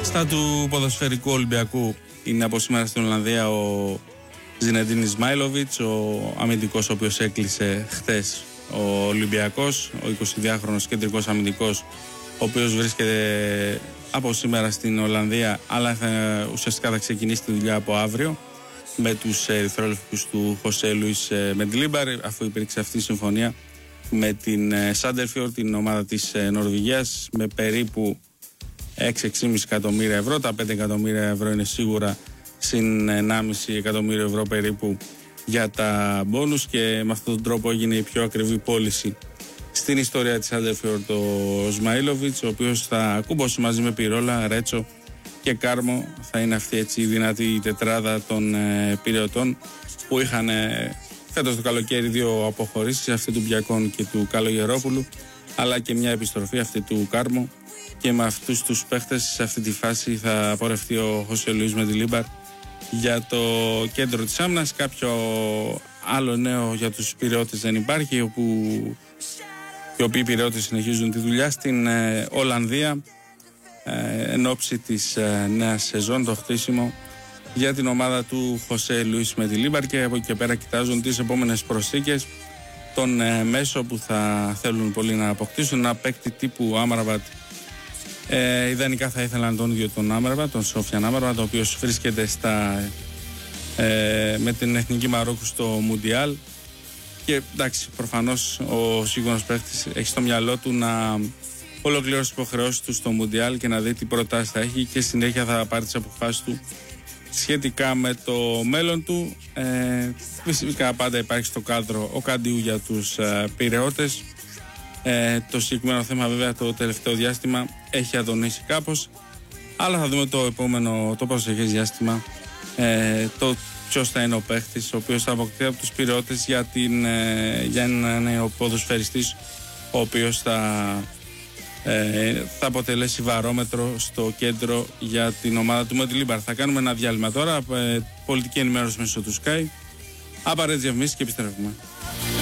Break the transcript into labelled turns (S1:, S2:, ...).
S1: Στα του ποδοσφαιρικού Ολυμπιακού είναι από σήμερα στην Ολλανδία ο Ζινεντίν Ισμάιλοβιτς, ο αμυντικός ο οποίος έκλεισε χθες ο Ολυμπιακός, ο 22χρονος κεντρικός αμυντικός, ο οποίος βρίσκεται από σήμερα στην Ολλανδία, αλλά ουσιαστικά θα ξεκινήσει τη δουλειά από αύριο με τους ερυθρόλευκους του Χωσέ Λουίς Μεντιλίμπαρ, αφού υπήρξε αυτή η συμφωνία με την Σάντερφιορντ, την ομάδα της Νορβηγίας, με περίπου 6-6,5 εκατομμύρια ευρώ. Τα 5 εκατομμύρια ευρώ είναι σίγουρα, συν 1,5 εκατομμύριο ευρώ περίπου για τα μπόνους, και με αυτόν τον τρόπο έγινε η πιο ακριβή πώληση στην ιστορία της Σάντερφιορντ ο Σμαίλοβιτς, ο οποίος θα κούμπωσε μαζί με Πιρόλα, Ρέτσο και Κάρμο. Θα είναι αυτή έτσι η δυνατή τετράδα των Πειραιωτών, που είχαν φέτος το καλοκαίρι 2 αποχωρήσεις, αυτή του Μπιακών και του Καλογερόπουλου, αλλά και μια επιστροφή αυτή του Κάρμο. Και με αυτούς τους παίχτες σε αυτή τη φάση θα πορευτεί ο Χωσέ Λουίς Μεντιλίμπαρ για το κέντρο της άμυνας. Κάποιο άλλο νέο για τους Πειραιώτες δεν υπάρχει, όπου οι οποίοι Πειραιώτες συνεχίζουν τη δουλειά στην Ολλανδία εν ώψη της νέας σεζόν, το χτίσιμο για την ομάδα του Χωσέ Λουίς Μεντιλίμπαρ, και από εκεί και πέρα κοιτάζουν τις επόμενες προσθήκες, τον μέσο που θα θέλουν πολύ να αποκτήσουν, ένα παίκτη τύπου Άμραμπατ. Ιδανικά θα ήθελαν τον ίδιο τον Άμραμπατ, τον Σόφιαν Άμραμπατ, ο οποίος βρίσκεται με την εθνική Μαρόκου στο Μουντιάλ, και εντάξει, προφανώς ο σύγχρονος παίκτης έχει στο μυαλό του να ολοκληρώσει τις υποχρεώσεις του στο Μουντιάλ και να δει τι προτάσεις θα έχει, και συνέχεια θα πάρει τις αποφάσεις του σχετικά με το μέλλον του. Φυσικά πάντα υπάρχει στο κάδρο ο Καντιού για τους Πειραιώτες. Το συγκεκριμένο θέμα βέβαια το τελευταίο διάστημα έχει αδονήσει κάπως, αλλά θα δούμε το προσεχές διάστημα το ποιος θα είναι ο παίχτης ο οποίος θα αποκτήσει από τους Πειραιώτες για ένα νέο ποδοσφαιριστής, ο οποίος θα αποτελέσει βαρόμετρο στο κέντρο για την ομάδα του Μεντιλίμπαρ. Θα κάνουμε ένα διάλειμμα τώρα, πολιτική ενημέρωση μέσω του Sky, απαραίτητες διαφημίσεις και επιστρέφουμε.